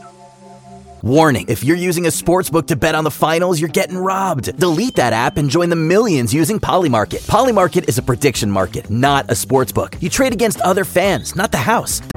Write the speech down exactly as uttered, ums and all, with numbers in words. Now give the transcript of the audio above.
Warning, if you're using a sportsbook to bet on the finals, you're getting robbed. Delete that app and join the millions using Polymarket. Polymarket is a prediction market, not a sportsbook. You trade against other fans, not the house.